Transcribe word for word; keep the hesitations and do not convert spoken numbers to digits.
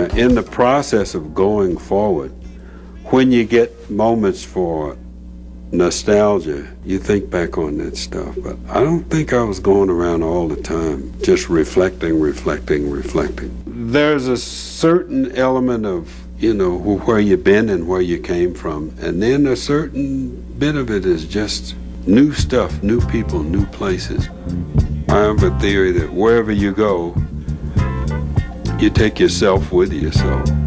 Now, in the process of going forward, when you get moments for nostalgia, you think back on that stuff. But I don't think I was going around all the time just reflecting, reflecting, reflecting. There's a certain element of, you know, where you've been and where you came from. And then a certain bit of it is just new stuff, new people, new places. I have a theory that wherever you go, you take yourself with you, so